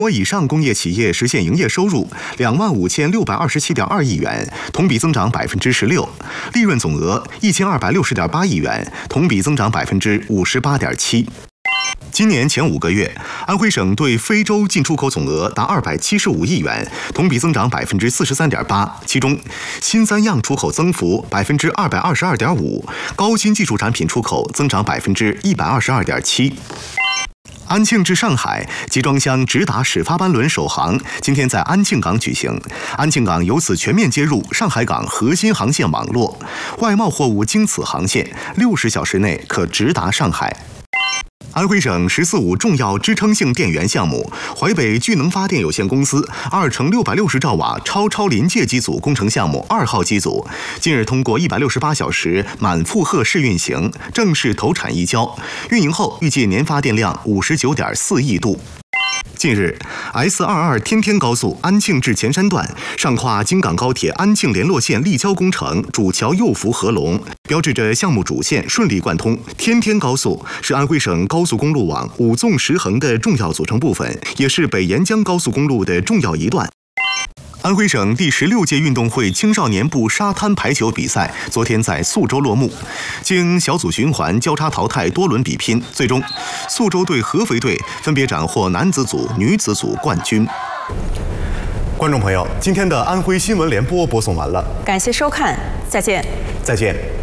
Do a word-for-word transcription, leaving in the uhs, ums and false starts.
或以上工业企业实现营业收入两万五千六百二十七点二亿元，同比增长百分之十六；利润总额一千二百六十点八亿元，同比增长百分之五十八点七。今年前五个月，安徽省对非洲进出口总额达二百七十五亿元，同比增长百分之四十三点八。其中，新三样出口增幅百分之二百二十二点五，高新技术产品出口增长百分之一百二十二点七。安庆至上海集装箱直达始发班轮首航今天在安庆港举行，安庆港由此全面接入上海港核心航线网络，外贸货物经此航线六十小时内可直达上海。安徽省“十四五”重要支撑性电源项目淮北聚能发电有限公司二乘六百六十兆瓦超超临界机组工程项目二号机组，近日通过一百六十八小时满负荷试运行，正式投产移交。运营后预计年发电量五十九点四亿度。近日 ，S 二二天天高速安庆至前山段上跨京港高铁安庆联络线立交工程主桥右扶合龙，标志着项目主线顺利贯通。天天高速是安徽省高速公路网五纵十横的重要组成部分，也是北沿江高速公路的重要一段。安徽省第十六届运动会青少年部沙滩排球比赛昨天在宿州落幕，经小组循环交叉淘汰多轮比拼，最终宿州队、合肥队分别斩获男子组、女子组冠军。观众朋友，今天的安徽新闻联播播送完了， 感谢收看，再见。 再见。